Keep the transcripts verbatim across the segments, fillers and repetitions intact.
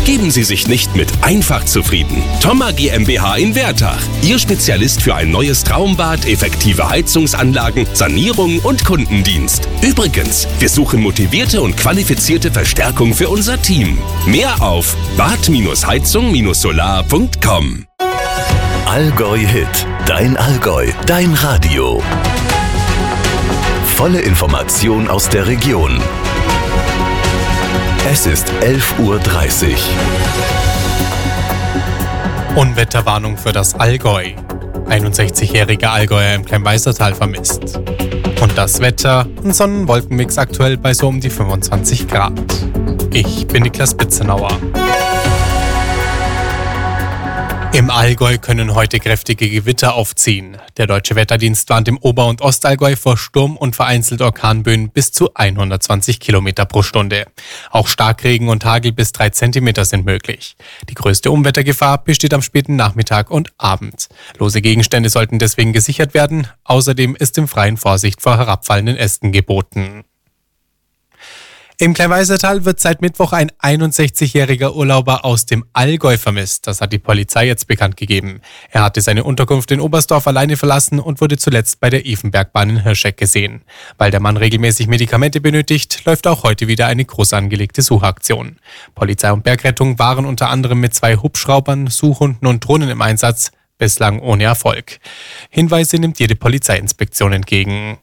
Geben Sie sich nicht mit einfach zufrieden. Thoma GmbH in Wertach. Ihr Spezialist für ein neues Traumbad, effektive Heizungsanlagen, Sanierung und Kundendienst. Übrigens, wir suchen motivierte und qualifizierte Verstärkung für unser Team. Mehr auf bad heizung solar punkt com. Allgäu Hit. Dein Allgäu. Dein Radio. Volle Information aus der Region. Es ist elf Uhr dreißig. Unwetterwarnung für das Allgäu. einundsechzigjähriger Allgäuer im Kleinweißertal vermisst. Und das Wetter, ein Sonnenwolkenmix aktuell bei so um die fünfundzwanzig Grad. Ich bin Niklas Bitzenauer. Im Allgäu können heute kräftige Gewitter aufziehen. Der Deutsche Wetterdienst warnt im Ober- und Ostallgäu vor Sturm und vereinzelt Orkanböen bis zu hundertzwanzig Kilometer pro Stunde. Auch Starkregen und Hagel bis drei Zentimeter sind möglich. Die größte Unwettergefahr besteht am späten Nachmittag und Abend. Lose Gegenstände sollten deswegen gesichert werden. Außerdem ist im Freien Vorsicht vor herabfallenden Ästen geboten. Im Kleinweißertal wird seit Mittwoch ein einundsechzigjähriger Urlauber aus dem Allgäu vermisst. Das hat die Polizei jetzt bekannt gegeben. Er hatte seine Unterkunft in Oberstdorf alleine verlassen und wurde zuletzt bei der Ifenbergbahn in Hirscheck gesehen. Weil der Mann regelmäßig Medikamente benötigt, läuft auch heute wieder eine groß angelegte Suchaktion. Polizei und Bergrettung waren unter anderem mit zwei Hubschraubern, Suchhunden und Drohnen im Einsatz, bislang ohne Erfolg. Hinweise nimmt jede Polizeiinspektion entgegen.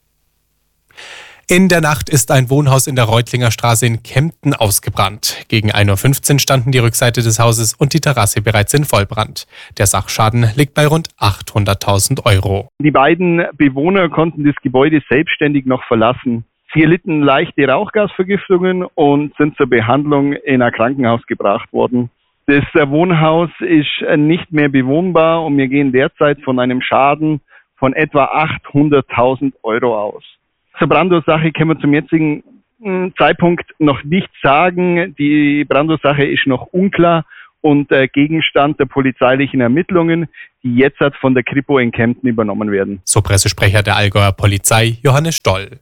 In der Nacht ist ein Wohnhaus in der Reutlinger Straße in Kempten ausgebrannt. Gegen ein Uhr fünfzehn standen die Rückseite des Hauses und die Terrasse bereits in Vollbrand. Der Sachschaden liegt bei rund achthunderttausend Euro. Die beiden Bewohner konnten das Gebäude selbstständig noch verlassen. Sie erlitten leichte Rauchgasvergiftungen und sind zur Behandlung in ein Krankenhaus gebracht worden. Das Wohnhaus ist nicht mehr bewohnbar und wir gehen derzeit von einem Schaden von etwa achthunderttausend Euro aus. Zur Brandursache können wir zum jetzigen Zeitpunkt noch nichts sagen. Die Brandursache ist noch unklar und äh, Gegenstand der polizeilichen Ermittlungen, die jetzt von der Kripo in Kempten übernommen werden. So Pressesprecher der Allgäuer Polizei, Johannes Stoll.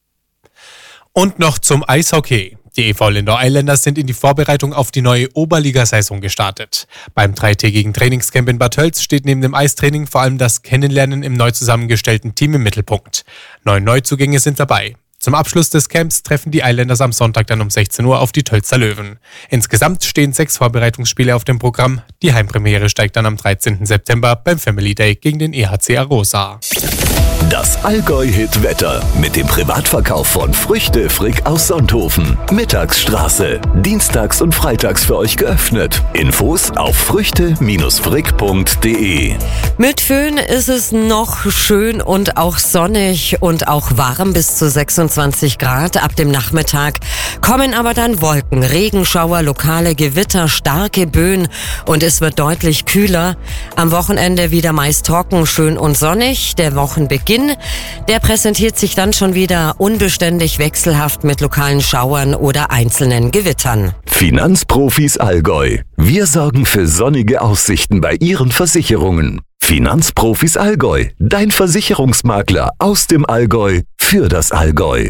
Und noch zum Eishockey. Die E V Lindau Islanders sind in die Vorbereitung auf die neue Oberligasaison gestartet. Beim dreitägigen Trainingscamp in Bad Tölz steht neben dem Eistraining vor allem das Kennenlernen im neu zusammengestellten Team im Mittelpunkt. Neun Neuzugänge sind dabei. Zum Abschluss des Camps treffen die Islanders am Sonntag dann um sechzehn Uhr auf die Tölzer Löwen. Insgesamt stehen sechs Vorbereitungsspiele auf dem Programm. Die Heimpremiere steigt dann am dreizehnten September beim Family Day gegen den E H C Arosa. Das Allgäu-Hit-Wetter mit dem Privatverkauf von Früchte Frick aus Sonthofen. Mittagsstraße. Dienstags und freitags für euch geöffnet. Infos auf früchte frick punkt de. Mit Föhn ist es noch schön und auch sonnig und auch warm bis zu sechsundzwanzig Grad. Ab dem Nachmittag kommen aber dann Wolken, Regenschauer, lokale Gewitter, starke Böen und es wird deutlich kühler. Am Wochenende wieder meist trocken, schön und sonnig. Der Wochenbeginn Der präsentiert sich dann schon wieder unbeständig wechselhaft mit lokalen Schauern oder einzelnen Gewittern. Finanzprofis Allgäu. Wir sorgen für sonnige Aussichten bei Ihren Versicherungen. Finanzprofis Allgäu. Dein Versicherungsmakler aus dem Allgäu für das Allgäu.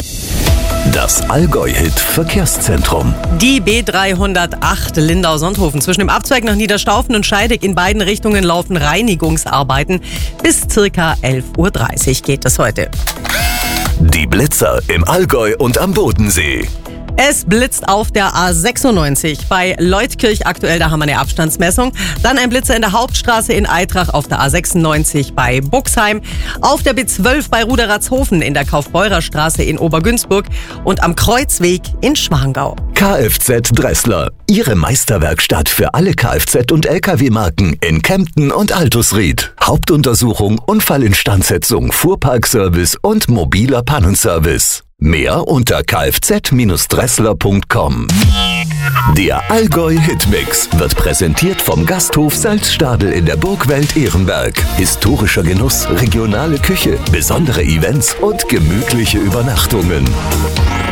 Das Allgäu-Hit-Verkehrszentrum. Die B dreihundertacht Lindau-Sonthofen. Zwischen dem Abzweig nach Niederstaufen und Scheidegg in beiden Richtungen laufen Reinigungsarbeiten. Bis circa elf Uhr dreißig geht es heute. Die Blitzer im Allgäu und am Bodensee. Es blitzt auf der A sechsundneunzig bei Leutkirch aktuell, da haben wir eine Abstandsmessung. Dann ein Blitzer in der Hauptstraße in Eitrach auf der A sechsundneunzig bei Buxheim. Auf der B zwölf bei Ruderatzhofen in der Kaufbeurerstraße in Obergünzburg und am Kreuzweg in Schwangau. Kfz Dressler. Ihre Meisterwerkstatt für alle Kfz- und L K W-Marken in Kempten und Altusried. Hauptuntersuchung, Unfallinstandsetzung, Fuhrparkservice und mobiler Pannenservice. Mehr unter kfz dressler punkt com. Der Allgäu-Hitmix wird präsentiert vom Gasthof Salzstadel in der Burgwelt Ehrenberg. Historischer Genuss, regionale Küche, besondere Events und gemütliche Übernachtungen.